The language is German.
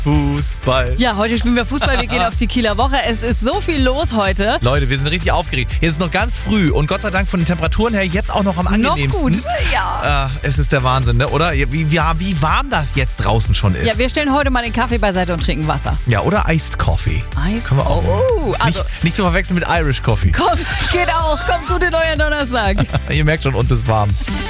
Fußball. Ja, heute spielen wir Fußball, wir gehen auf die Kieler Woche. Es ist so viel los heute. Leute, wir sind richtig aufgeregt. Jetzt ist noch ganz früh und Gott sei Dank von den Temperaturen her jetzt auch noch am angenehmsten. Noch gut, ja. Es ist der Wahnsinn, ne? Oder? Wie warm das jetzt draußen schon ist. Ja, wir stellen heute mal den Kaffee beiseite und trinken Wasser. Ja, oder Iced Coffee. Eis? Also nicht zu verwechseln mit Irish Coffee. Komm, geht auch. Kommt gut in euren Donnerstag. Ihr merkt schon, uns ist warm.